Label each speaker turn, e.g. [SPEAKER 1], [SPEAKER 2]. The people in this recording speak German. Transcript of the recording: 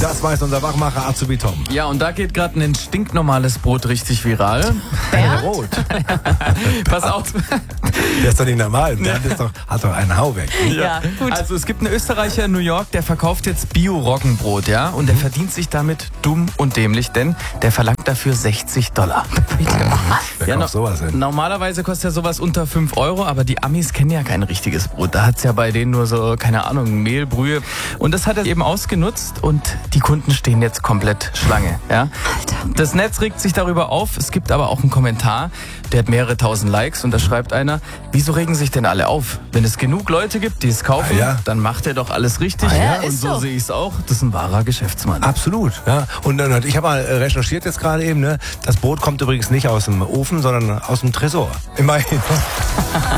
[SPEAKER 1] Das weiß unser Wachmacher Azubi Tom.
[SPEAKER 2] Ja, und da geht gerade ein stinknormales Brot richtig viral.
[SPEAKER 1] Rot.
[SPEAKER 2] Pass auf.
[SPEAKER 1] Der ist doch nicht normal. Der hat doch einen Hau weg.
[SPEAKER 3] Ja, gut.
[SPEAKER 2] Also es gibt einen Österreicher in New York, der verkauft jetzt Bio-Roggenbrot, ja? Und der verdient sich damit dumm und dämlich, denn der verlangt dafür $60.
[SPEAKER 1] Wer kauft sowas hin?
[SPEAKER 2] Normalerweise kostet ja sowas unter 5 €, aber die Amis kennen ja kein richtiges Brot. Da hat's ja bei denen nur so, keine Ahnung, Mehl, Brühe. Und das hat er eben ausgenutzt und die Kunden stehen jetzt komplett Schlange. Ja?
[SPEAKER 3] Alter.
[SPEAKER 2] Das Netz regt sich darüber auf. Es gibt aber auch einen Kommentar, der hat mehrere tausend Likes und da schreibt einer, wieso regen sich denn alle auf? Wenn es genug Leute gibt, die es kaufen, dann macht er doch alles richtig.
[SPEAKER 3] ja,
[SPEAKER 2] und
[SPEAKER 3] ist
[SPEAKER 2] so
[SPEAKER 3] so.
[SPEAKER 2] sehe ich es auch. Das ist ein wahrer Geschäftsmann.
[SPEAKER 1] Absolut. Ja. Und ich habe mal recherchiert jetzt gerade eben, ne? Das Brot kommt übrigens nicht aus dem Ofen, sondern aus dem Tresor. Immerhin.